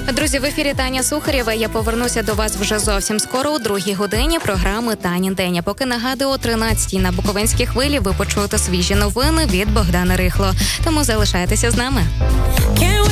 Друзі, в ефірі Таня Сухарєва. Я повернуся до вас вже зовсім скоро у 2-й годині програми «Танін день». А поки нагадую, о 13-й на Буковинській хвилі ви почуєте свіжі новини від Богдана Рихло. Тому залишайтеся з нами.